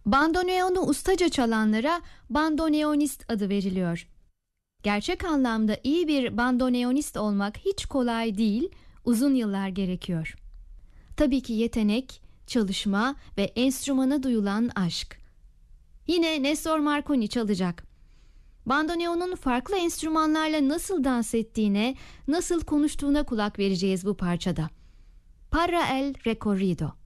Bandoneonu ustaca çalanlara bandoneonist adı veriliyor. Gerçek anlamda iyi bir bandoneonist olmak hiç kolay değil, uzun yıllar gerekiyor. Tabii ki yetenek, çalışma ve enstrümana duyulan aşk. Yine Nestor Marconi çalacak. Bandoneonun farklı enstrümanlarla nasıl dans ettiğine, nasıl konuştuğuna kulak vereceğiz bu parçada. Para el recorrido.